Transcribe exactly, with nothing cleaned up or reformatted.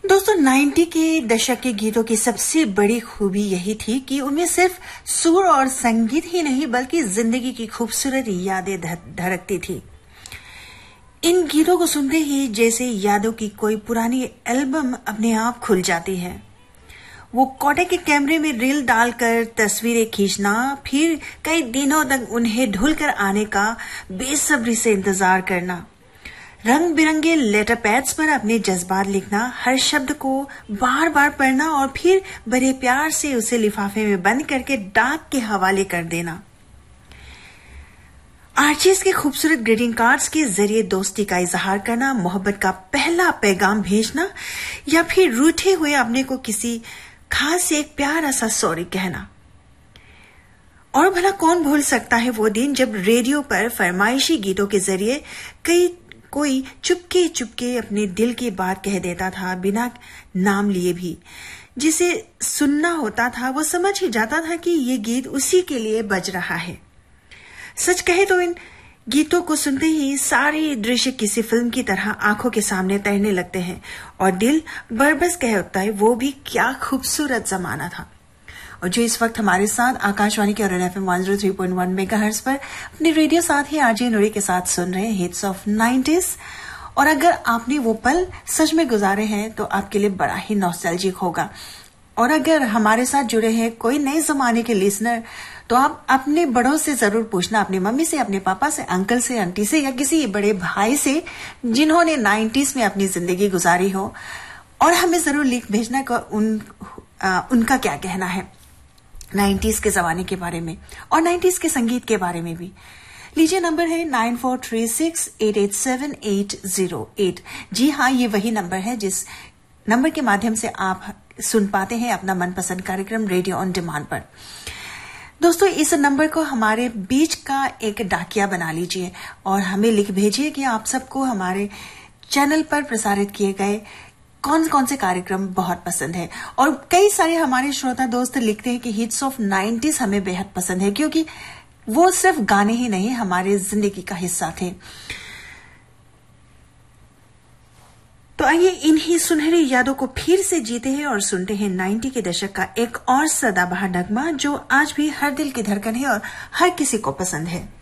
दोस्तों, नब्बे के दशक के गीतों की सबसे बड़ी खूबी यही थी कि उनमें सिर्फ सुर और संगीत ही नहीं बल्कि जिंदगी की खूबसूरत यादें धड़कती थी। इन गीतों को सुनते ही जैसे यादों की कोई पुरानी एल्बम अपने आप खुल जाती है। वो कोटे के कैमरे में रील डालकर तस्वीरें खींचना, फिर कई दिनों तक उन्हें ढूंढकर आने का बेसब्री से इंतजार करना, रंग बिरंगे लेटर पैड्स पर अपने जज्बात लिखना, हर शब्द को बार बार पढ़ना और फिर बड़े प्यार से उसे लिफाफे में बंद करके डाक के हवाले कर देना। आर्चीज के खूबसूरत ग्रीटिंग कार्ड्स के जरिए दोस्ती का इजहार करना, मोहब्बत का पहला पैगाम भेजना या फिर रूठे हुए अपने को किसी खास से एक प्यारा सा सॉरी कहना। और भला कौन भूल सकता है वो दिन जब रेडियो पर फरमाइशी गीतों के जरिए कई कोई चुपके चुपके अपने दिल की बात कह देता था, बिना नाम लिए भी। जिसे सुनना होता था वो समझ ही जाता था कि ये गीत उसी के लिए बज रहा है। सच कहे तो इन गीतों को सुनते ही सारे दृश्य किसी फिल्म की तरह आंखों के सामने तैरने लगते हैं और दिल बरबस कह उठता है, वो भी क्या खूबसूरत जमाना था। और जो इस वक्त हमारे साथ आकाशवाणी के और एफ एम एक सौ तीन पॉइंट एक मेगाहर्ट्ज पर अपने रेडियो साथी आरजे नुरी के साथ सुन रहे हैं हिट्स ऑफ नाइंटीज़। और अगर आपने वो पल सच में गुजारे हैं तो आपके लिए बड़ा ही नॉस्टैल्जिक होगा। और अगर हमारे साथ जुड़े हैं कोई नए जमाने के लिसनर, तो आप अपने बड़ों से जरूर पूछना, अपनी मम्मी से, अपने पापा से, अंकल से, आंटी से या किसी बड़े भाई से जिन्होंने नाइंटीज़ में अपनी जिंदगी गुजारी हो, और हमें जरूर लिख भेजना कि उन, आ, उनका क्या कहना है नाइंटीज़ के जमाने के बारे में और नाइंटीज़ के संगीत के बारे में भी। लीजिए, नंबर है nine four three six eight eight seven eight zero eight. जी हाँ, ये वही नंबर है जिस नंबर के माध्यम से आप सुन पाते हैं अपना मनपसंद कार्यक्रम रेडियो ऑन डिमांड पर। दोस्तों, इस नंबर को हमारे बीच का एक डाकिया बना लीजिए और हमें लिख भेजिए कि आप सबको हमारे चैनल पर प्रसारित किए गए कौन कौन से कार्यक्रम बहुत पसंद है। और कई सारे हमारे श्रोता दोस्त लिखते हैं कि हिट्स ऑफ नाइंटीज़ हमें बेहद पसंद है, क्योंकि वो सिर्फ गाने ही नहीं हमारे जिंदगी का हिस्सा थे। तो आइए इन्हीं सुनहरी यादों को फिर से जीते हैं और सुनते हैं नब्बे के दशक का एक और सदाबहार नगमा जो आज भी हर दिल की धड़कन है और हर किसी को पसंद है।